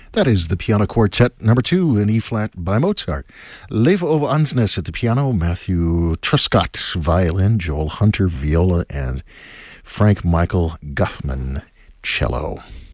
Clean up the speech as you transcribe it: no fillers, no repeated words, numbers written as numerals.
That is the Piano Quartet number 2 in E-flat by Mozart. Leif Ove Andsnes at the piano, Matthew Truscott violin, Joel Hunter viola, and Frank Michael Guthman cello.